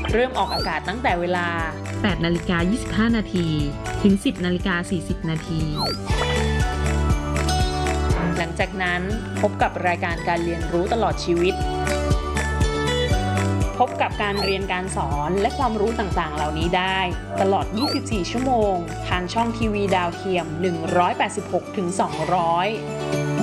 เริ่มออกอากาศตั้งแต่เวลา 8:25 นาทีถึง 10:40 นาทีหลังจากนั้นพบกับรายการการเรียนรู้ตลอดชีวิต พบกับการเรียนการสอนและความรู้ต่างๆเหล่านี้ได้ตลอด 24 ชั่วโมงทางช่องทีวีดาวเทียม 186-200